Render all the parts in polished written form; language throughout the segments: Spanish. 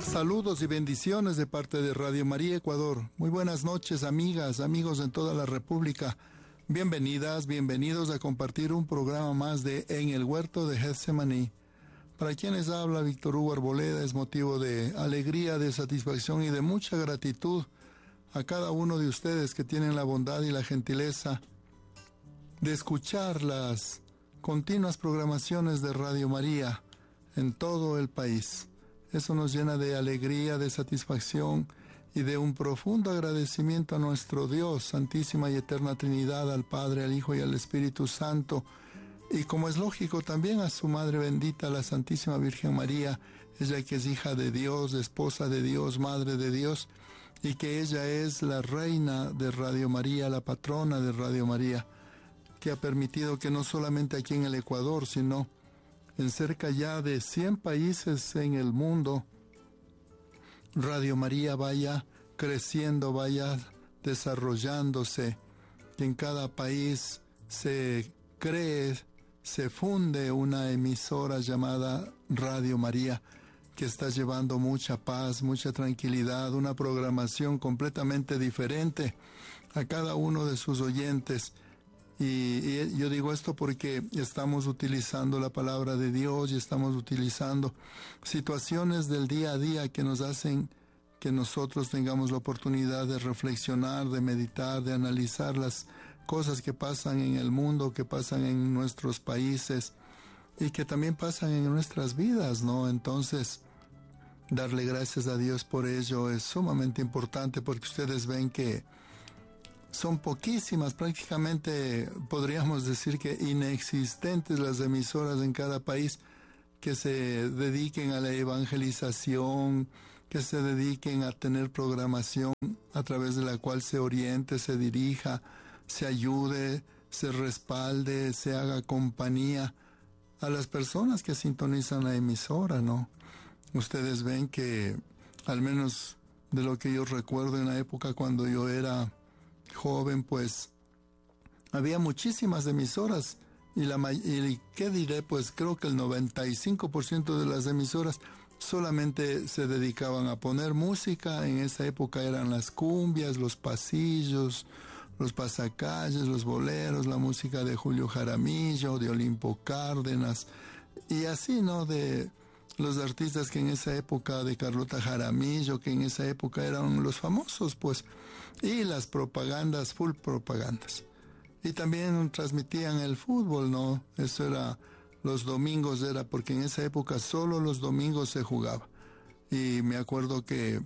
Saludos y bendiciones de parte de Radio María Ecuador. Muy buenas noches, amigas, amigos en toda la República. Bienvenidas, bienvenidos a compartir un programa más de En el Huerto de Getsemaní. Para quienes habla Víctor Hugo Arboleda, es motivo de alegría, de satisfacción y de mucha gratitud a cada uno de ustedes que tienen la bondad y la gentileza de escuchar las continuas programaciones de Radio María en todo el país. Eso nos llena de alegría, de satisfacción y de un profundo agradecimiento a nuestro Dios, Santísima y Eterna Trinidad, al Padre, al Hijo y al Espíritu Santo. Y como es lógico, también a su Madre bendita, la Santísima Virgen María, ella que es hija de Dios, esposa de Dios, Madre de Dios, y que ella es la reina de Radio María, la patrona de Radio María, que ha permitido que no solamente aquí en el Ecuador, sino en cerca ya de 100 países en el mundo, Radio María vaya creciendo, vaya desarrollándose, que en cada país se cree, se funde una emisora llamada Radio María, que está llevando mucha paz, mucha tranquilidad, una programación completamente diferente a cada uno de sus oyentes. Y yo digo esto porque estamos utilizando la palabra de Dios y estamos utilizando situaciones del día a día que nos hacen que nosotros tengamos la oportunidad de reflexionar, de meditar, de analizar las cosas que pasan en el mundo, que pasan en nuestros países y que también pasan en nuestras vidas, ¿no? Entonces, darle gracias a Dios por ello es sumamente importante, porque ustedes ven que son poquísimas, prácticamente podríamos decir que inexistentes las emisoras en cada país que se dediquen a la evangelización, que se dediquen a tener programación a través de la cual se oriente, se dirija, se ayude, se respalde, se haga compañía a las personas que sintonizan la emisora, ¿no? Ustedes ven que, al menos de lo que yo recuerdo en la época cuando yo era joven, pues había muchísimas emisoras y ¿qué diré? Pues creo que el 95% de las emisoras solamente se dedicaban a poner música. En esa época eran las cumbias, los pasillos, los pasacalles, los boleros, la música de Julio Jaramillo, de Olimpo Cárdenas y así, ¿no? De los artistas que en esa época, de Carlota Jaramillo, que en esa época eran los famosos, pues, y las propagandas, full propagandas. Y también transmitían el fútbol, ¿no? Eso era, los domingos era, porque en esa época solo los domingos se jugaba. Y me acuerdo que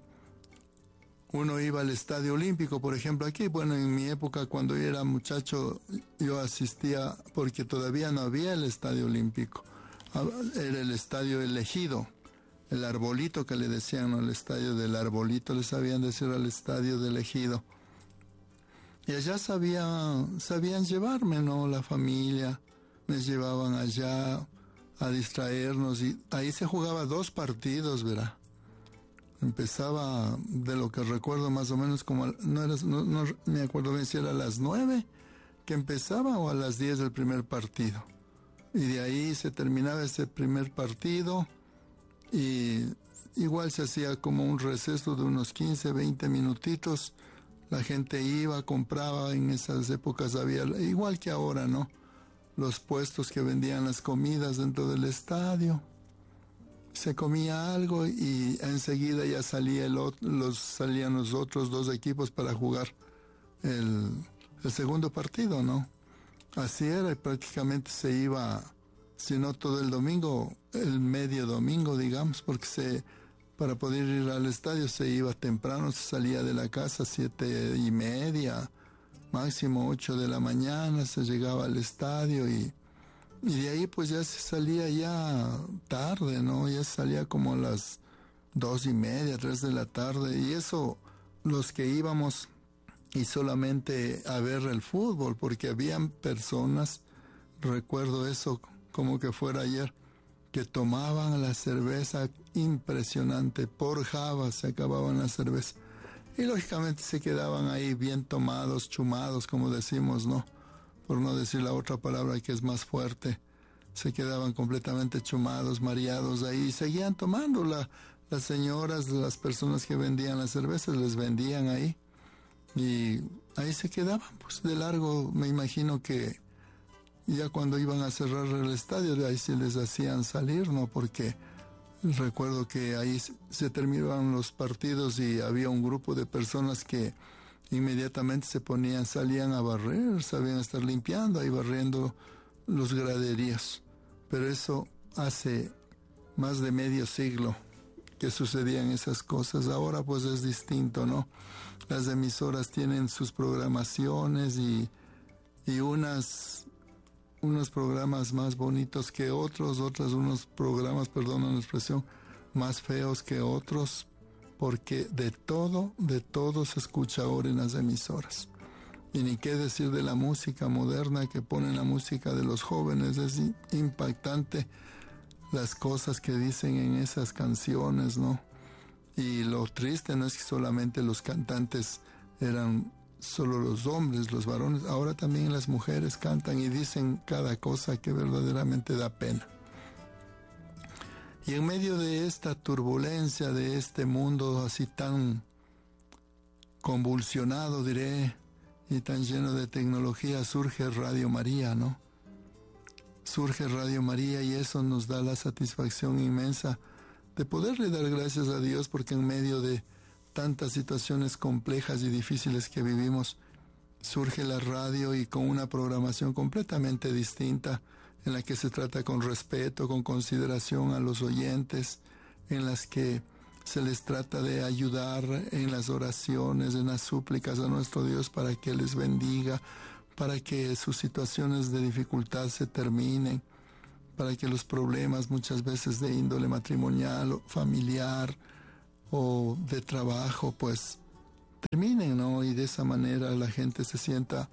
uno iba al Estadio Olímpico, por ejemplo, aquí, bueno, en mi época, cuando yo era muchacho, yo asistía, porque todavía no había el Estadio Olímpico. Era el Estadio Elegido, el Arbolito que le decían, ¿no? El Estadio del Arbolito, le sabían decir al Estadio del Ejido. Y allá sabían llevarme, ¿no? La familia, me llevaban allá a distraernos y ahí se jugaba 2 partidos, ¿verdad? Empezaba, de lo que recuerdo más o menos, como, no me acuerdo bien si era a las 9 que empezaba o a las 10 del primer partido. Y de ahí se terminaba ese primer partido y igual se hacía como un receso de unos 15, 20 minutitos. La gente iba, compraba, en esas épocas había, igual que ahora, ¿no? Los puestos que vendían las comidas dentro del estadio. Se comía algo y enseguida ya salían los otros 2 equipos para jugar el segundo partido, ¿no? Así era, y prácticamente se iba, si no todo el domingo, el medio domingo, digamos, porque para poder ir al estadio se iba temprano, se salía de la casa 7:30, máximo 8 de la mañana, se llegaba al estadio y de ahí pues ya se salía ya tarde, ¿no? Ya salía como a las 2:30, 3 de la tarde, y eso, los que íbamos y solamente a ver el fútbol, porque habían personas, recuerdo eso como que fuera ayer, que tomaban la cerveza impresionante, por jabas se acababan la cerveza, y lógicamente se quedaban ahí bien tomados, chumados, como decimos, ¿no? Por no decir la otra palabra que es más fuerte. Se quedaban completamente chumados, mareados ahí, y seguían tomando. las señoras, las personas que vendían las cervezas, les vendían ahí y ahí se quedaban, pues de largo. Me imagino que ya cuando iban a cerrar el estadio, de ahí se les hacían salir, ¿no? Porque recuerdo que ahí se terminaban los partidos y había un grupo de personas que inmediatamente salían a barrer, sabían estar limpiando, ahí barriendo los graderíos. Pero eso hace más de medio siglo que sucedían esas cosas. Ahora pues es distinto, ¿no? Las emisoras tienen sus programaciones y unos programas más bonitos que unos programas, perdón la expresión, más feos que otros, porque de todo se escucha ahora en las emisoras. Y ni qué decir de la música moderna, que ponen la música de los jóvenes. Es impactante las cosas que dicen en esas canciones, ¿no? Y lo triste no es que solamente los cantantes eran solo los hombres, los varones, ahora también las mujeres cantan y dicen cada cosa que verdaderamente da pena. Y en medio de esta turbulencia, de este mundo así tan convulsionado, diré, y tan lleno de tecnología, surge Radio María, ¿no? Surge Radio María y eso nos da la satisfacción inmensa de poderle dar gracias a Dios, porque en medio de tantas situaciones complejas y difíciles que vivimos, surge la radio y con una programación completamente distinta, en la que se trata con respeto, con consideración a los oyentes, en las que se les trata de ayudar en las oraciones, en las súplicas a nuestro Dios para que les bendiga, para que sus situaciones de dificultad se terminen, para que los problemas muchas veces de índole matrimonial o familiar o de trabajo pues terminen, ¿no? Y de esa manera la gente se sienta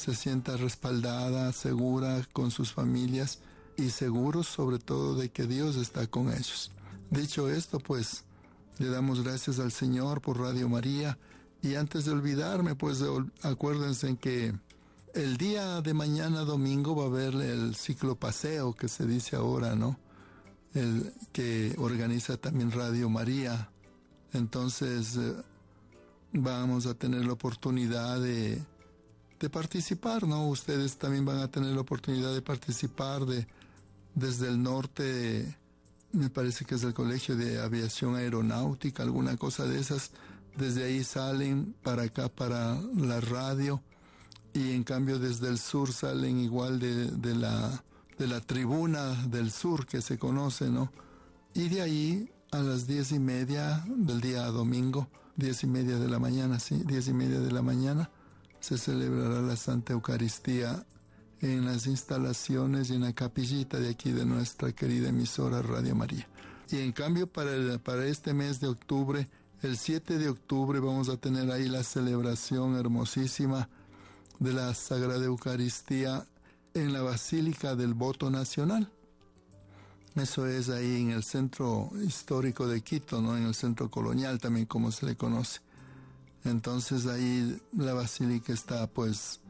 respaldada, segura con sus familias y seguros sobre todo de que Dios está con ellos. Dicho esto, pues le damos gracias al Señor por Radio María. Y antes de olvidarme, pues acuérdense en que el día de mañana domingo va a haber el ciclopaseo que se dice ahora, ¿no? El que organiza también Radio María. Entonces vamos a tener la oportunidad de participar, ¿no? Ustedes también van a tener la oportunidad de participar desde el norte, me parece que es el Colegio de Aviación Aeronáutica, alguna cosa de esas. Desde ahí salen para acá, para la radio. Y en cambio desde el sur salen igual de la tribuna del sur que se conoce, ¿no? Y de ahí a las 10:30 del día domingo, 10:30 de la mañana, sí, 10:30 de la mañana, se celebrará la Santa Eucaristía en las instalaciones y en la capillita de aquí de nuestra querida emisora Radio María. Y en cambio para este mes de octubre, el 7 de octubre vamos a tener ahí la celebración hermosísima de la Sagrada Eucaristía en la Basílica del Voto Nacional. Eso es ahí en el centro histórico de Quito, ¿no? En el centro colonial también, como se le conoce. Entonces ahí la basílica está, pues,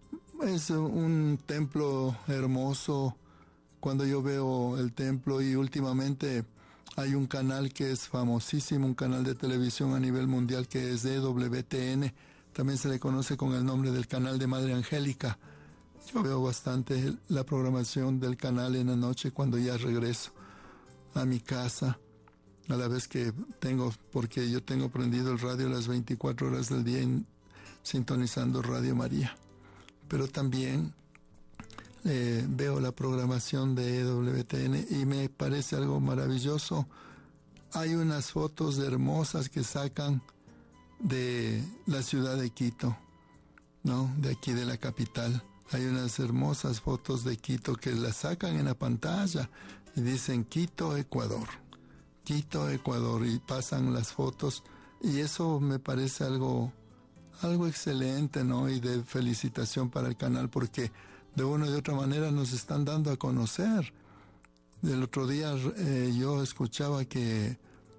es un templo hermoso. Cuando yo veo el templo, y últimamente hay un canal que es famosísimo, un canal de televisión a nivel mundial que es EWTN, también se le conoce con el nombre del canal de Madre Angélica. Yo veo bastante la programación del canal en la noche cuando ya regreso a mi casa, a la vez que porque yo tengo prendido el radio las 24 horas del día sintonizando Radio María. Pero también veo la programación de EWTN y me parece algo maravilloso. Hay unas fotos hermosas que sacan de la ciudad de Quito, ¿no? De aquí de la capital. Hay unas hermosas fotos de Quito que las sacan en la pantalla y dicen Quito, Ecuador. Quito, Ecuador, y pasan las fotos. Y eso me parece algo excelente, ¿no? Y de felicitación para el canal, porque de una u otra manera nos están dando a conocer. El otro día yo escuchaba que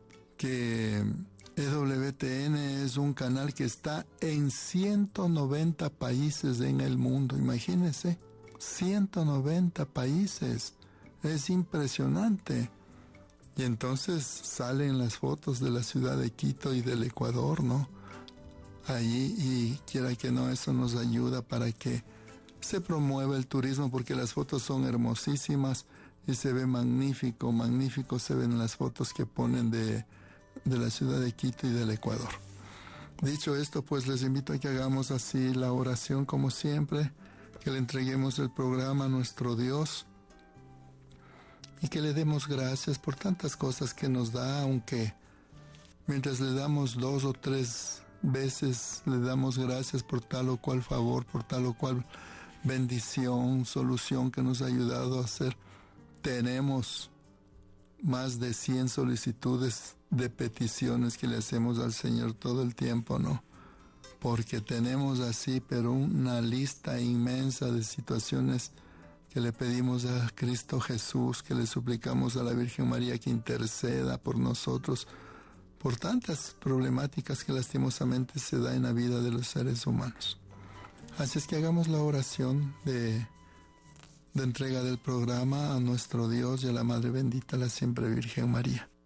EWTN es un canal que está en 190 países en el mundo. Imagínense, 190 países. Es impresionante. Y entonces salen las fotos de la ciudad de Quito y del Ecuador, ¿no? Allí, y quiera que no, eso nos ayuda para que se promueva el turismo, porque las fotos son hermosísimas y se ve magnífico, magnífico se ven las fotos que ponen de la ciudad de Quito y del Ecuador. Dicho esto, pues les invito a que hagamos así la oración como siempre, que le entreguemos el programa a nuestro Dios y que le demos gracias por tantas cosas que nos da, aunque mientras le damos 2 o 3 veces, le damos gracias por tal o cual favor, por tal o cual bendición, solución que nos ha ayudado a hacer. Tenemos más de 100 solicitudes de peticiones que le hacemos al Señor todo el tiempo, ¿no? Porque tenemos así, pero una lista inmensa de situaciones que le pedimos a Cristo Jesús, que le suplicamos a la Virgen María que interceda por nosotros, por tantas problemáticas que lastimosamente se da en la vida de los seres humanos. Así es que hagamos la oración de entrega del programa a nuestro Dios y a la Madre bendita, la siempre Virgen María.